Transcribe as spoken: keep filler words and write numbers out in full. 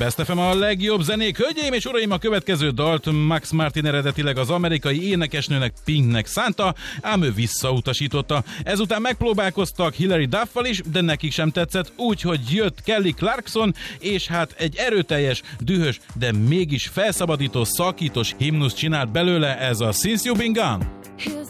Best ef em a legjobb zenék. Hölgyeim és uraim, a következő dalt Max Martin eredetileg az amerikai énekesnőnek Pinknek szánta, ám ő visszautasította. Ezután megpróbálkoztak Hilary Duffal is, de nekik sem tetszett, úgyhogy jött Kelly Clarkson, és hát egy erőteljes, dühös, de mégis felszabadító, szakítós himnusz csinált belőle, ez a Since You've Been Gone.